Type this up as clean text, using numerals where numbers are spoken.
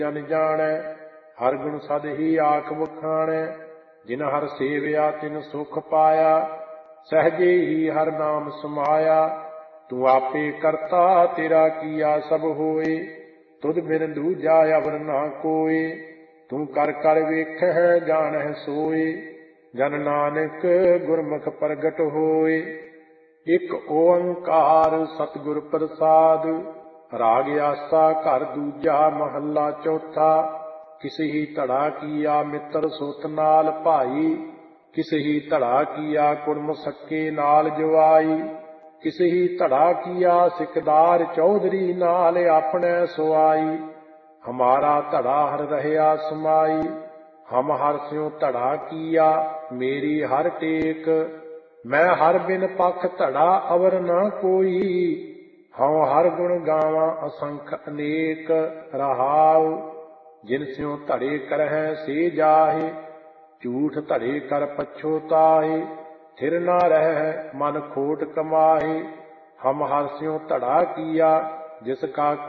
जन जानै। हर गुण सद ही आख बखाणै। जिन हर सेवया तिन सुख पाया। सहजे ही हर नाम समाया। तू आपे करता तेरा किया सब होए। तुध बिन दूजा अवर ना कोय। तू कर कर वेखै जानै सोए। जन नानक गुरमुख प्रगट होए। इक ओंकार सतगुर प्रसाद। राग आसा घर दूजा महला चौथा। किस ही धड़ा किया मित्र सुत नाल भाई। किस ही धड़ा किया कुड़म सक्के नाल जवाई। किस ही धड़ा किया सिकदार चौधरी नाल अपने सुआई। हमारा धड़ा हर रहया समाई। हम हर स्यों धड़ा किया मेरी हर टेक। मैं हर बिन पख धड़ा अवर न कोई। हऊँ हर गुण गावां असंख अनेक। रहाउ जिन स्यों धड़े करहै से जाहे। झूठ धड़े कर पछोताहे। थिर न रहै मन खोट कमाहे। हम हर स्यों धड़ा किया जिसका